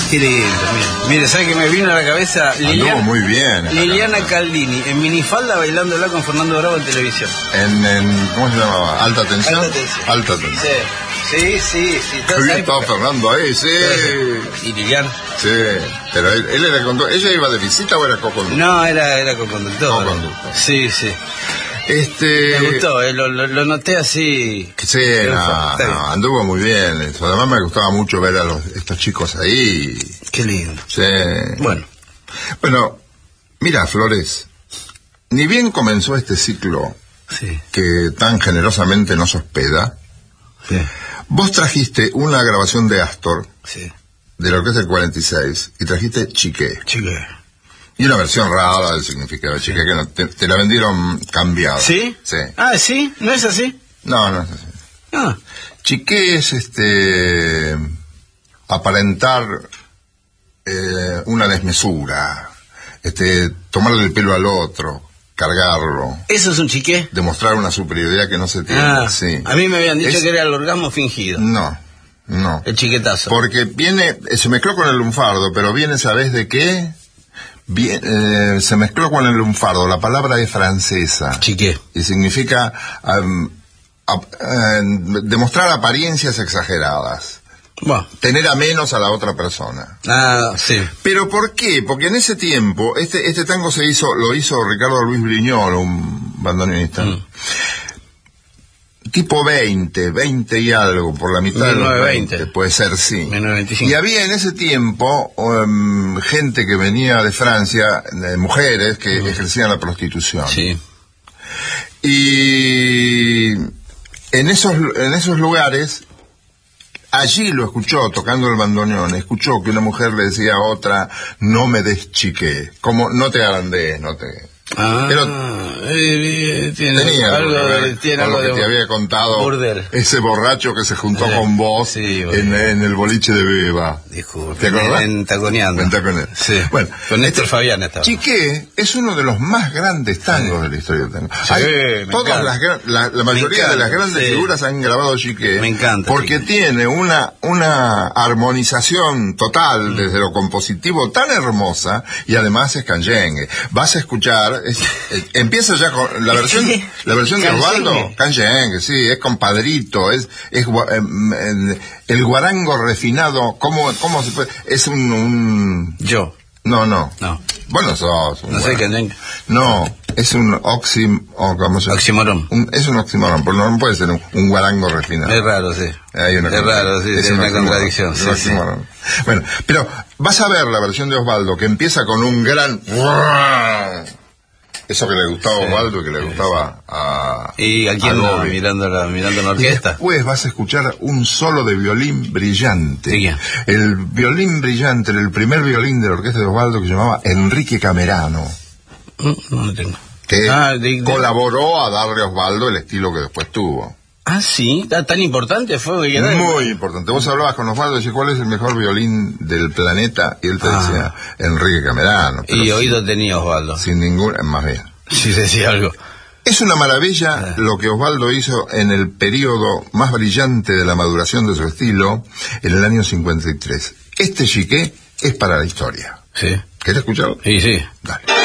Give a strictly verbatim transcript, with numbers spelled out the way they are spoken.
Qué lindo, mire, mire, ¿sabe que me vino a la cabeza? Liliana, muy bien. Liliana Caldini, en minifalda bailándola con Fernando Bravo en televisión. En, en ¿cómo se llamaba? ¿Alta tensión? Alta tensión. Alta tensión. Sí, sí, sí. sí. Muy bien, estaba Fernando ahí, sí. ¿Y Liliana? Sí, pero él, él era conductor. ¿Ella iba de visita o era co-conductor? No, era, era co-conductor. Co-conductor. Sí, sí. Este... Me gustó, eh, lo, lo, lo noté así. Sí, no, no, anduvo muy bien eso. Además me gustaba mucho ver a los, estos chicos ahí. Qué lindo. Sí. Bueno. Bueno, mira, Flores, ni bien comenzó este ciclo, sí, que tan generosamente nos hospeda, sí, vos trajiste una grabación de Astor, sí, de la orquesta del cuarenta y seis, y trajiste Chiqué. Chiqué. Y una versión rara del significado de Chiqué, que no, te, te la vendieron cambiada. ¿Sí? Sí. Ah, ¿sí? ¿No es así? No, no es así. Ah. Chiqué es este aparentar eh, una desmesura, este tomarle el pelo al otro, cargarlo. ¿Eso es un chiqué? Demostrar una superioridad que no se tiene. Ah, sí. A mí me habían dicho es... que era el orgasmo fingido. No, no. El chiquetazo. Porque viene, se mezcló con el lunfardo, pero viene, ¿sabés de qué? Bien, eh, se mezcló con el lunfardo. La palabra es francesa. Chiqué. Y significa um, ap, uh, demostrar apariencias exageradas. Bueno. Tener a menos a la otra persona. Ah, sí. ¿Pero por qué? Porque en ese tiempo, este este tango se hizo, lo hizo Ricardo Luis Briñol, un bandoneonista. Mm. Tipo veinte, veinte y algo, por la mitad de los veinte, puede ser, sí. mil novecientos veinticinco. Y había en ese tiempo um, gente que venía de Francia, eh, mujeres que mm. ejercían la prostitución. Sí. Y en esos, en esos lugares, allí lo escuchó, tocando el bandoneón, escuchó que una mujer le decía a otra, no me des chiqué, como no te agrandes, no te... Ah, pero eh, tiene tenía algo, algo, de, tiene algo algo que de te había contado burdel. Ese borracho que se juntó eh, con vos sí, en, en el boliche de Beba. Disculpe, ¿te acordás? En Taconeando. En Taconeando. Sí. Bueno, con Néstor Fabián estaba. Chiqué es uno de los más grandes tangos sí. de la historia del tango. Sí, Hay, todas las, la, la mayoría de las grandes sí. figuras han grabado Chiqué. Me encanta. Porque Chiqué. tiene una una armonización total mm. desde lo compositivo tan hermosa y además es canyengue. Vas a escuchar es, es, empieza ya con la versión la versión de Osvaldo, canyengue, sí, es compadrito, es es eh, el guarango refinado, ¿cómo cómo se puede? Es un, un... yo no no no bueno sos un no sé canyengue. No, es un oxim o ¿cómo se llama? Oxímoron. Un, es un oxímoron, pero no puede ser un, un guarango refinado. Es raro, sí. Hay una es raro, sí, es una contradicción. Sí, sí. Bueno, pero vas a ver la versión de Osvaldo que empieza con un gran eso que le gustaba a sí, Osvaldo y que le sí, gustaba a y a quién no, mirando la mirando la orquesta. Y después vas a escuchar un solo de violín brillante. ¿Sí, el violín brillante, el primer violín de la orquesta de Osvaldo que se llamaba Enrique Camerano. No, no lo tengo. Que ah, de, de... colaboró a darle a Osvaldo el estilo que después tuvo. Ah, sí, tan importante fue. Que muy importante. Vos hablabas con Osvaldo y decías, ¿cuál es el mejor violín del planeta? Y él te ah. decía, Enrique Camerano. Y oído sin, tenía Osvaldo. Sin ninguna, más bien. Sí, decía algo. Es una maravilla ah. lo que Osvaldo hizo en el periodo más brillante de la maduración de su estilo, en el año cincuenta y tres. Este Chiqué es para la historia. Sí. ¿Querés escucharlo? Sí, sí. Dale.